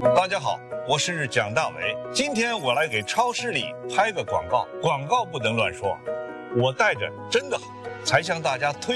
大家好，我是蒋大为。今天我来给超市里拍个广告，广告不能乱说，我带着真的好，才向大家推。